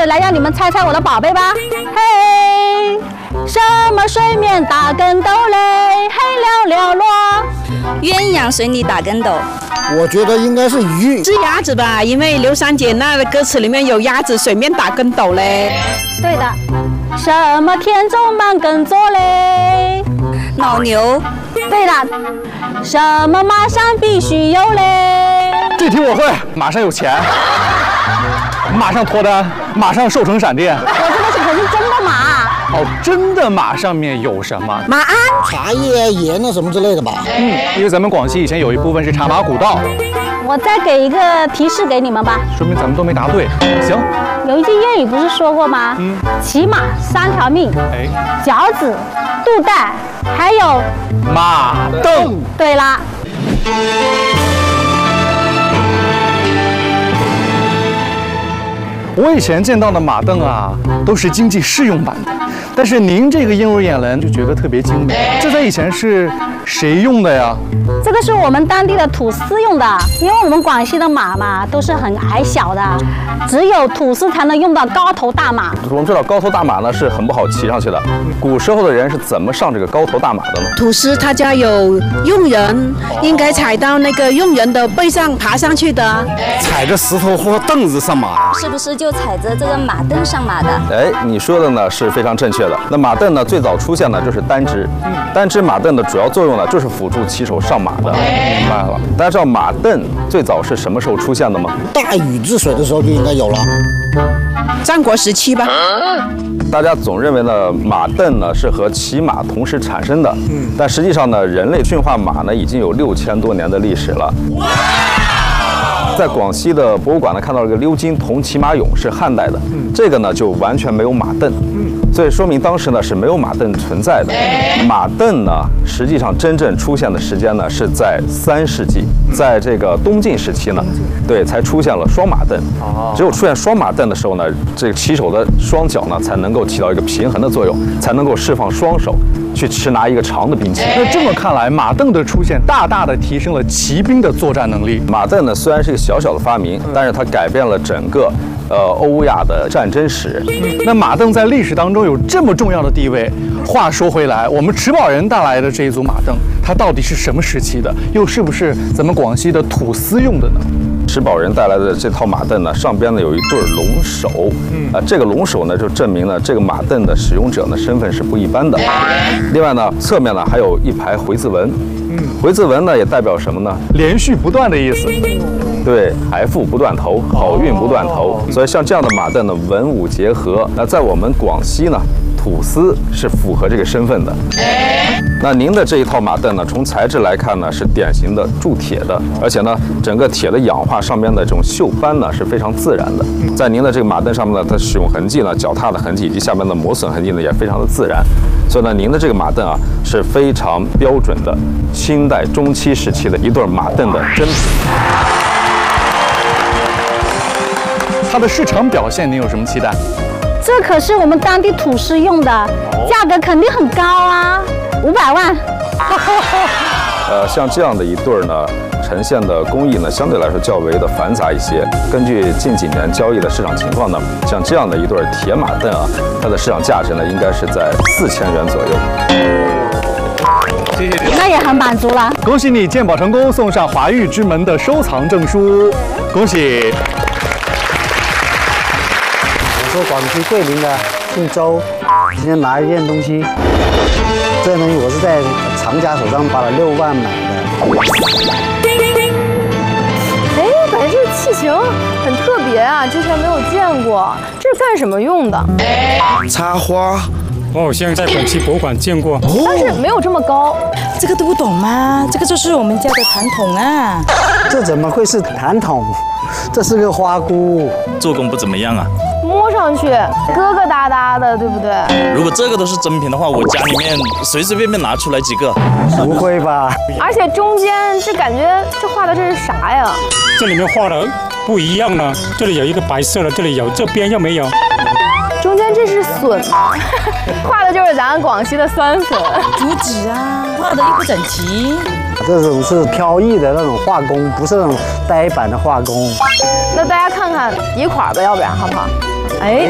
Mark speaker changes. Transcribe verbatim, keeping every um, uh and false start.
Speaker 1: 来让你们猜猜我的宝贝吧。嘿，什么水面打跟斗嘞？嘿了了落，
Speaker 2: 鸳鸯水里打跟斗。
Speaker 3: 我觉得应该是鱼，
Speaker 4: 是鸭子吧？因为刘三姐那歌词里面有鸭子水面打跟斗嘞。
Speaker 1: 对的。什么田中慢耕作嘞？
Speaker 2: 老牛。
Speaker 1: 对了。什么马上必须有嘞？
Speaker 5: 这题我会，马上有钱，马上脱单，马上瘦成闪电。
Speaker 1: 我这个是可是真的马。
Speaker 5: 哦，真的马上面有什么？
Speaker 4: 马鞍、
Speaker 3: 茶叶、盐啊什么之类的吧。
Speaker 5: 嗯，因为咱们广西以前有一部分是茶马古道。
Speaker 1: 我再给一个提示给你们吧。
Speaker 5: 说明咱们都没答对。行。
Speaker 1: 有一句谚语不是说过吗？嗯。骑马三条命。哎。脚趾、肚带，还有
Speaker 5: 马镫。
Speaker 1: 对啦。
Speaker 5: 我以前见到的马镫啊，都是经济适用版的，但是您这个映入眼帘，就觉得特别精美。这在以前是谁用的呀？
Speaker 1: 这个是我们当地的土司用的，因为我们广西的马嘛都是很矮小的，只有土司才能用到高头大马。
Speaker 6: 我们知道高头大马呢是很不好骑上去的，古时候的人是怎么上这个高头大马的呢？
Speaker 4: 土司他家有佣人，应该踩到那个佣人的背上爬上去的，
Speaker 3: 踩着石头或凳子上马，
Speaker 2: 是不是就踩着这个马镫上马的？
Speaker 6: 哎，你说的呢是非常正确的。那马镫呢最早出现呢就是单支，单支马镫的主要作用呢就是辅助骑手上马的。明白了。大家知道马镫最早是什么时候出现的吗？
Speaker 3: 大禹治水的时候就应该有了。
Speaker 4: 战国时期吧。
Speaker 6: 大家总认为呢马镫呢是和骑马同时产生的，嗯，但实际上呢人类驯化马呢已经有六千多年的历史了。在广西的博物馆呢看到了一个鎏金铜骑马俑，是汉代的，嗯，这个呢就完全没有马镫，嗯，所以说明当时呢是没有马镫存在的。马镫呢实际上真正出现的时间呢是在三世纪，在这个东晋时期呢，对，才出现了双马镫。只有出现双马镫的时候呢，这个骑手的双脚呢才能够起到一个平衡的作用，才能够释放双手去持拿一个长的兵器。
Speaker 5: 那这么看来，马镫的出现大大的提升了骑兵的作战能力。
Speaker 6: 马镫呢虽然是一个小小的发明，但是它改变了整个呃欧亚的战争史。
Speaker 5: 那马镫在历史当中有这么重要的地位。话说回来，我们持宝人带来的这一组马镫，它到底是什么时期的？又是不是咱们广西的土司用的呢？
Speaker 6: 持宝人带来的这套马镫呢，上边呢有一对龙首，嗯，啊，这个龙首呢就证明了这个马镫的使用者呢身份是不一般的。另外呢，侧面呢还有一排回字纹，嗯，回字纹呢也代表什么呢？
Speaker 5: 连续不断的意思。
Speaker 6: 对，财富不断头，好运不断头。所以像这样的马镫呢，文武结合。那在我们广西呢，土司是符合这个身份的。那您的这一套马镫呢，从材质来看呢，是典型的铸铁的，而且呢，整个铁的氧化上面的这种锈斑呢是非常自然的。在您的这个马镫上面呢，它使用痕迹呢、脚踏的痕迹以及下面的磨损痕迹呢，也非常的自然。所以呢，您的这个马镫啊是非常标准的清代中期时期的一对马镫的真品。
Speaker 5: 它的市场表现，您有什么期待？
Speaker 1: 这可是我们当地土司用的，价格肯定很高啊，五百万。
Speaker 6: 呃，像这样的一对儿呢，呈现的工艺呢，相对来说较为的繁杂一些。根据近几年交易的市场情况呢，像这样的一对儿铁马镫啊，它的市场价值呢，应该是在四千元左右。
Speaker 5: 谢谢你，
Speaker 1: 那也很满足了。
Speaker 5: 恭喜你鉴宝成功，送上华玉之门的收藏证书，恭喜！
Speaker 7: 我说广西桂林的，姓周，今天拿一件东西，这东西我是在藏家手上花了六万买的。
Speaker 8: 哎，感觉这个器型很特别啊，之前没有见过，这是干什么用的？
Speaker 3: 插花。
Speaker 9: 我好像在广西博物馆见过，
Speaker 8: 但是没有这么高。
Speaker 4: 这个都不懂吗？这个就是我们家的痰桶啊。
Speaker 7: 这怎么会是痰桶？这是个花菇。
Speaker 10: 做工不怎么样啊。
Speaker 8: 摸上去疙疙瘩瘩的，对不对？
Speaker 10: 如果这个都是真品的话，我家里面随随便便拿出来几个。
Speaker 7: 不会吧？
Speaker 8: 而且中间这感觉这画的这是啥呀？
Speaker 9: 这里面画的不一样呢，这里有一个白色的，这里有，这边又没有。
Speaker 8: 中间这是笋吗？画的就是咱广西的酸笋。
Speaker 4: 竹子啊，画的又不整齐。
Speaker 7: 这种是飘逸的那种画工，不是那种呆板的画工。
Speaker 8: 那大家看看底款吧，要不然好不好？哎。